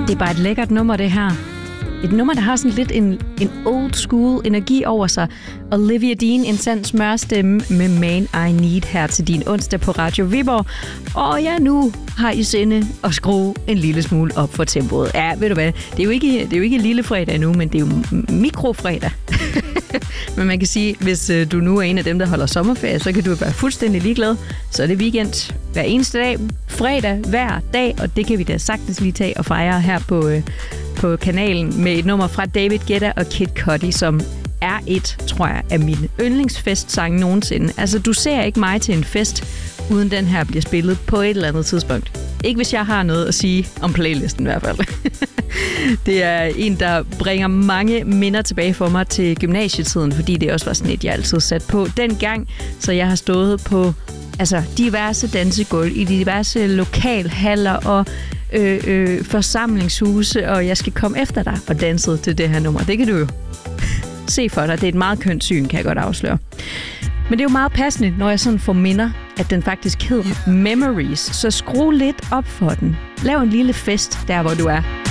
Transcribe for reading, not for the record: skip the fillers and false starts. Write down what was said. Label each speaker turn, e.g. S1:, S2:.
S1: Det er bare et lækkert nummer, det her. Et nummer, der har sådan lidt en old school energi over sig. Olivia Dean, en sand smørstemme med Man I Need her til din onsdag på Radio Viborg. Og ja, nu har I sinde at skrue en lille smule op for tempoet. Ja, ved du hvad, det er jo ikke lille fredag endnu, men det er jo mikrofredag. Men man kan sige, hvis du nu er en af dem, der holder sommerferie, så kan du være fuldstændig ligeglad. Så er det weekend hver eneste dag, fredag hver dag, og det kan vi da sagtens lige tage og fejre her på kanalen med et nummer fra David Guetta og Kid Cudi, som er tror jeg, af mine yndlingsfestsange nogensinde. Altså, du ser ikke mig til en fest, uden den her bliver spillet på et eller andet tidspunkt. Ikke hvis jeg har noget at sige om playlisten i hvert fald. Det er en, der bringer mange minder tilbage for mig til gymnasietiden, fordi det også var sådan et, jeg altid sat på dengang. Så jeg har stået på diverse dansegulv i diverse lokalhaller og forsamlingshuse, og jeg skal komme efter dig og danse til det her nummer. Det kan du jo se for dig. Det er et meget kønt syn, kan jeg godt afsløre. Men det er jo meget passende, når jeg sådan får minder, at den faktisk hedder Memories. Så skru lidt op for den. Lav en lille fest der, hvor du er.